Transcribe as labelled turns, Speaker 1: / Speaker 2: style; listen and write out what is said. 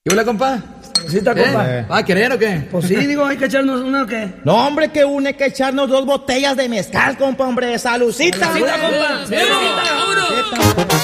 Speaker 1: ¿Qué hola, compa?
Speaker 2: ¿Saludcita, compa?
Speaker 1: ¿Va a querer o qué?
Speaker 2: Pues sí, digo, hay que echarnos una o qué.
Speaker 3: No, hombre, que une que echarnos 2 botellas de mezcal, compa, hombre. ¡Saludcita!
Speaker 2: ¡Saludcita, compa!
Speaker 1: ¡Vámonos!